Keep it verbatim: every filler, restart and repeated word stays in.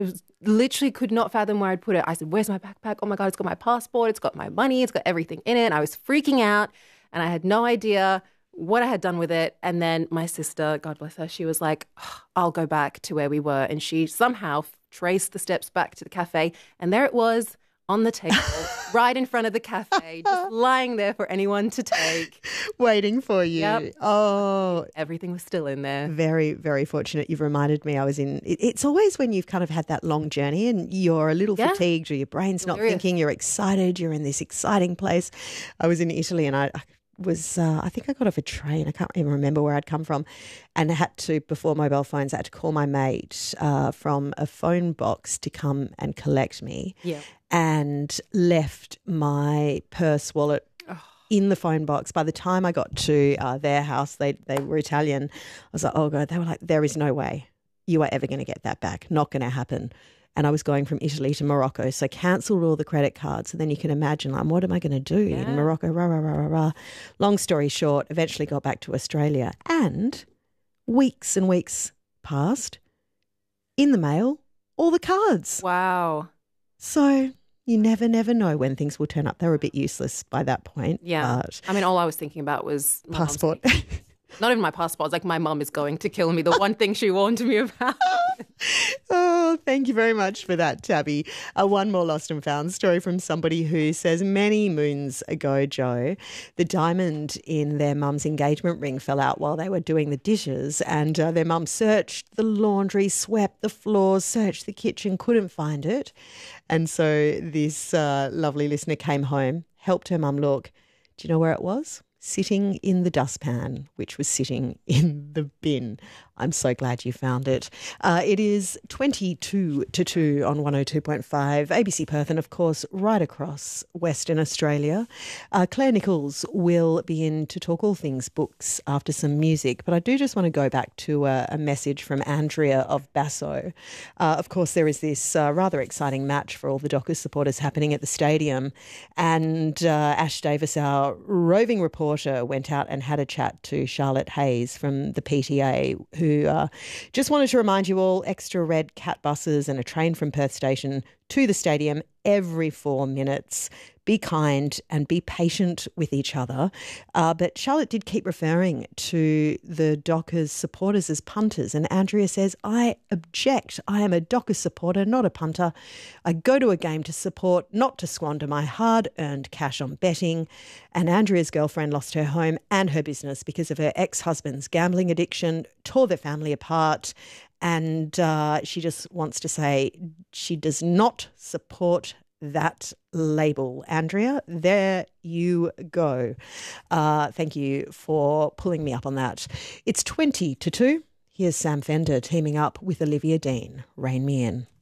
It was literally could not fathom where I'd put it. I said, where's my backpack? Oh my God, it's got my passport. It's got my money. It's got everything in it. And I was freaking out and I had no idea what I had done with it. And then my sister, God bless her, she was like, oh, I'll go back to where we were. And she somehow traced the steps back to the cafe. And there it was on the table, right in front of the cafe, just lying there for anyone to take. Waiting for you. Yep. Oh. Everything was still in there. Very, very fortunate. You've reminded me I was in, it, it's always when you've kind of had that long journey and you're a little Yeah. fatigued or your brain's not Delirious. thinking, you're excited, you're in this exciting place. I was in Italy and I, I was, uh, I think I got off a train. I can't even remember where I'd come from, and I had to, before mobile phones, I had to call my mate uh, from a phone box to come and collect me. Yeah. And left my purse, wallet in the phone box. By the time I got to uh, their house, they they were Italian. I was like, oh God, they were like, there is no way you are ever going to get that back. Not going to happen. And I was going from Italy to Morocco, so cancelled all the credit cards. And then you can imagine, like, what am I going to do Yeah. in Morocco? Rah, rah, rah, rah, rah. Long story short, eventually got back to Australia. And weeks and weeks passed. In the mail, all the cards. Wow. So you never, never know when things will turn up. They were a bit useless by that point. Yeah. But I mean, all I was thinking about was my mom's passport. Not even my passport. It's like my mum is going to kill me. The one thing she warned me about. Oh, thank you very much for that, Tabby. Uh, one more lost and found story from somebody who says many moons ago, Joe, the diamond in their mum's engagement ring fell out while they were doing the dishes, and uh, their mum searched the laundry, swept the floors, searched the kitchen, couldn't find it. And so this uh, lovely listener came home, helped her mum look. Do you know where it was? Sitting in the dustpan, which was sitting in the bin. I'm so glad you found it. Uh, it is twenty-two to two on one oh two point five, A B C Perth, and of course, right across Western Australia. Uh, Claire Nichols will be in to talk all things books after some music, but I do just want to go back to a, a message from Andrea of Basso. Uh, of course, there is this uh, rather exciting match for all the Dockers supporters happening at the stadium, and uh, Ash Davis, our roving reporter, went out and had a chat to Charlotte Hayes from the P T A, who uh, just wanted to remind you all, extra red cat buses and a train from Perth Station to the stadium every four minutes. Be kind and be patient with each other. Uh, but Charlotte did keep referring to the Dockers supporters as punters. And Andrea says, I object. I am a Dockers supporter, not a punter. I go to a game to support, not to squander my hard-earned cash on betting. And Andrea's girlfriend lost her home and her business because of her ex-husband's gambling addiction, tore their family apart. And uh, she just wants to say she does not support that label. Andrea, there you go. Uh, thank you for pulling me up on that. It's twenty to two. Here's Sam Fender teaming up with Olivia Dean. Rein me in.